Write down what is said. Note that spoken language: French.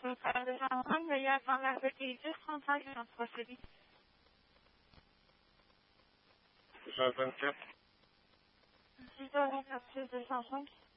Alexandre, veuillez attendre la petite 35 en procédé. 224. 6h24 205.